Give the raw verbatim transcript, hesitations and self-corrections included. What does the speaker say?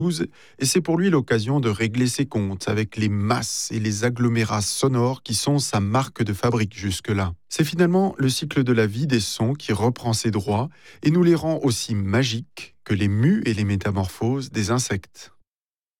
et c'est pour lui l'occasion de régler ses comptes avec les masses et les agglomérats sonores qui sont sa marque de fabrique jusque-là. C'est finalement le cycle de la vie des sons qui reprend ses droits et nous les rend aussi magiques que les mues et les métamorphoses des insectes.